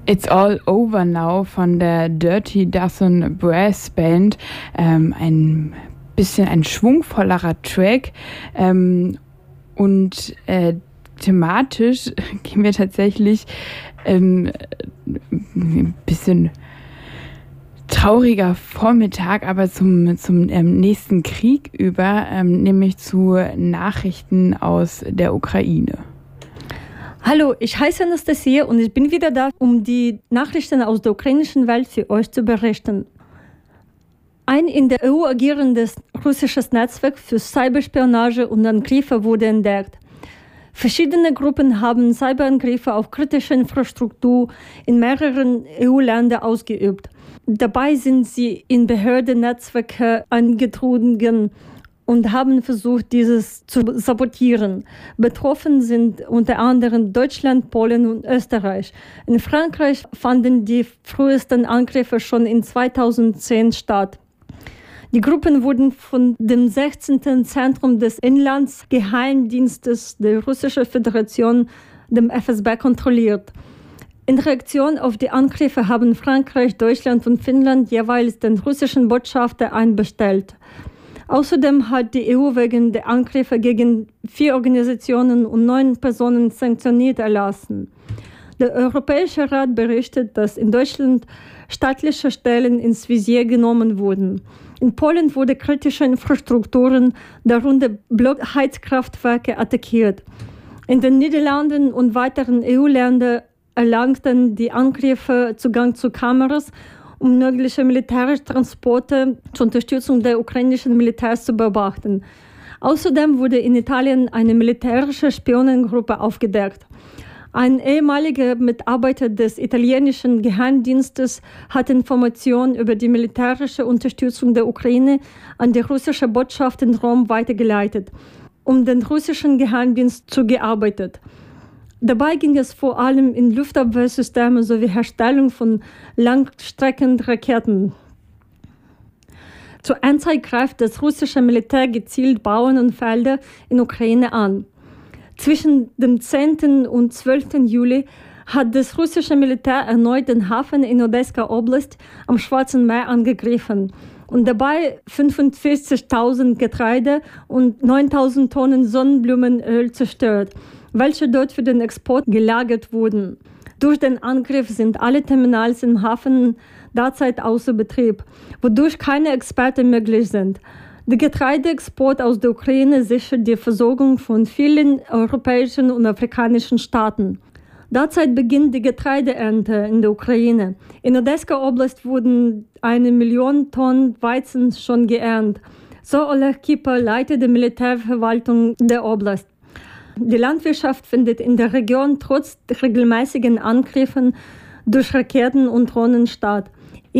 It's All Over Now von der Dirty Dozen Brass Band. Ein bisschen ein schwungvollerer Track. Und thematisch gehen wir tatsächlich ein bisschen trauriger Vormittag, aber zum nächsten Krieg über, nämlich zu Nachrichten aus der Ukraine. Hallo, ich heiße Anastasia und ich bin wieder da, um die Nachrichten aus der ukrainischen Welt für euch zu berichten. Ein in der EU agierendes russisches Netzwerk für Cyberspionage und Angriffe wurde entdeckt. Verschiedene Gruppen haben Cyberangriffe auf kritische Infrastruktur in mehreren EU-Ländern ausgeübt. Dabei sind sie in Behördennetzwerke eingedrungen und haben versucht, dieses zu sabotieren. Betroffen sind unter anderem Deutschland, Polen und Österreich. In Frankreich fanden die frühesten Angriffe schon in 2010 statt. Die Gruppen wurden von dem 16. Zentrum des Inlandsgeheimdienstes der Russischen Föderation, dem FSB, kontrolliert. In Reaktion auf die Angriffe haben Frankreich, Deutschland und Finnland jeweils den russischen Botschafter einbestellt. Außerdem hat die EU wegen der Angriffe gegen 4 Organisationen und 9 Personen sanktioniert erlassen. Der Europäische Rat berichtet, dass in Deutschland staatliche Stellen ins Visier genommen wurden. In Polen wurde kritische Infrastrukturen, darunter Blockheizkraftwerke, attackiert. In den Niederlanden und weiteren EU-Ländern erlangten die Angriffe Zugang zu Kameras, um mögliche militärische Transporte zur Unterstützung der ukrainischen Militärs zu beobachten. Außerdem wurde in Italien eine militärische Spionengruppe aufgedeckt. Ein ehemaliger Mitarbeiter des italienischen Geheimdienstes hat Informationen über die militärische Unterstützung der Ukraine an die russische Botschaft in Rom weitergeleitet, um den russischen Geheimdienst zugearbeitet. Dabei ging es vor allem in Luftabwehrsysteme sowie Herstellung von Langstreckenraketen. Zur Endzeit greift das russische Militär gezielt Bauern und Felder in Ukraine an. Zwischen dem 10. und 12. Juli hat das russische Militär erneut den Hafen in Odessa Oblast am Schwarzen Meer angegriffen und dabei 45.000 Getreide und 9.000 Tonnen Sonnenblumenöl zerstört, welche dort für den Export gelagert wurden. Durch den Angriff sind alle Terminals im Hafen derzeit außer Betrieb, wodurch keine Exporte möglich sind. Der Getreideexport aus der Ukraine sichert die Versorgung von vielen europäischen und afrikanischen Staaten. Derzeit beginnt die Getreideernte in der Ukraine. In Odessa Oblast wurden 1 Million Tonnen Weizen schon geerntet. So Oleg Kipa, Leiter der Militärverwaltung der Oblast. Die Landwirtschaft findet in der Region trotz regelmäßigen Angriffen durch Raketen und Drohnen statt.